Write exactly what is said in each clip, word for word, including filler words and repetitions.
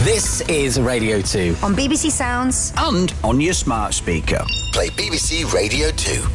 This is Radio two. On B B C Sounds. And on your smart speaker. Play B B C Radio two.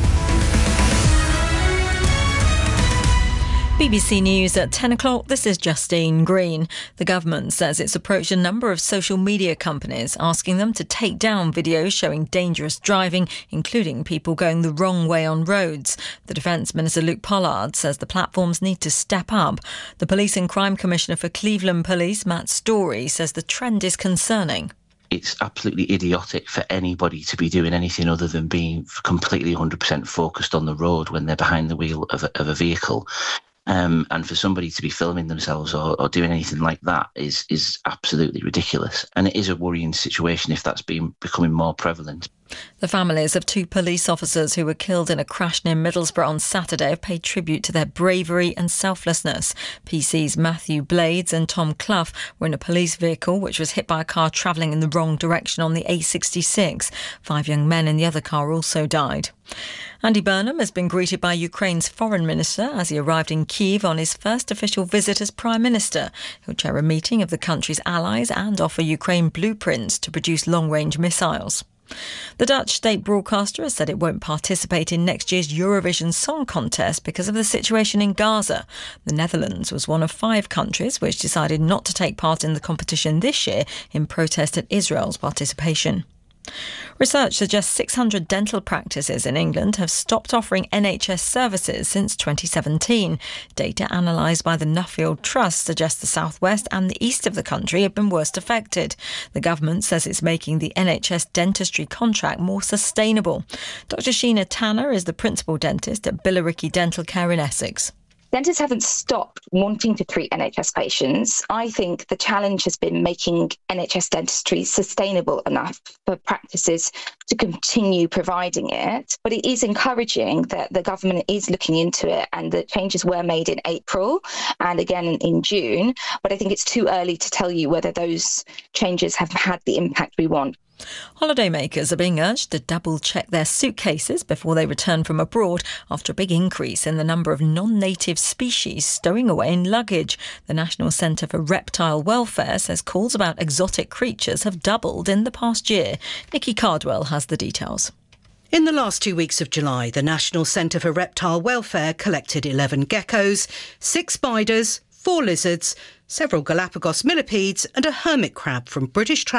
B B C News at ten o'clock, this is Justine Green. The government says it's approached a number of social media companies asking them to take down videos showing dangerous driving, including people going the wrong way on roads. The Defence Minister Luke Pollard says the platforms need to step up. The Police and Crime Commissioner for Cleveland Police, Matt Story, says the trend is concerning. It's absolutely idiotic for anybody to be doing anything other than being completely one hundred percent focused on the road when they're behind the wheel of a, of a vehicle. Um, and for somebody to be filming themselves or, or doing anything like that is is absolutely ridiculous. And it is a worrying situation if that's been becoming more prevalent. The families of two police officers who were killed in a crash near Middlesbrough on Saturday have paid tribute to their bravery and selflessness. P C's Matthew Blades and Tom Clough were in a police vehicle which was hit by a car travelling in the wrong direction on the A sixty-six. Five young men in the other car also died. Andy Burnham has been greeted by Ukraine's foreign minister as he arrived in Kyiv on his first official visit as Prime Minister. He'll chair a meeting of the country's allies and offer Ukraine blueprints to produce long-range missiles. The Dutch state broadcaster has said it won't participate in next year's Eurovision Song Contest because of the situation in Gaza. The Netherlands was one of five countries which decided not to take part in the competition this year in protest at Israel's participation. Research suggests six hundred dental practices in England have stopped offering N H S services since twenty seventeen. Data analysed by the Nuffield Trust suggests the southwest and the east of the country have been worst affected. The government says it's making the N H S dentistry contract more sustainable. Doctor Sheena Tanner is the principal dentist at Billericay Dental Care in Essex. Dentists haven't stopped wanting to treat N H S patients. I think the challenge has been making N H S dentistry sustainable enough for practices to continue providing it. But it is encouraging that the government is looking into it and the changes were made in April and again in June. But I think it's too early to tell you whether those changes have had the impact we want. Holidaymakers are being urged to double-check their suitcases before they return from abroad after a big increase in the number of non-native species stowing away in luggage. The National Centre for Reptile Welfare says calls about exotic creatures have doubled in the past year. Nikki Cardwell has the details. In the last two weeks of July, the National Centre for Reptile Welfare collected eleven geckos, six spiders, four lizards, several Galapagos millipedes and a hermit crab from British